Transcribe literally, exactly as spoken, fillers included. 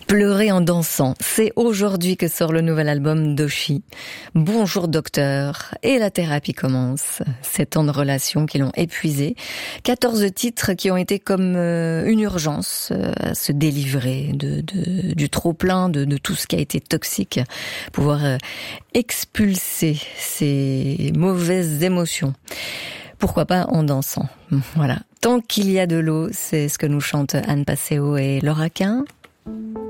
Pleurer en dansant, c'est aujourd'hui que sort le nouvel album d'Oshi. Bonjour docteur, et la thérapie commence. Sept ans de relations qui l'ont épuisé. quatorze titres qui ont été comme une urgence à se délivrer de, de, du trop-plein, de, de tout ce qui a été toxique. Pouvoir expulser ces mauvaises émotions. Pourquoi pas en dansant. Voilà. Tant qu'il y a de l'eau, c'est ce que nous chantent Anne Passeo et Laura Quin.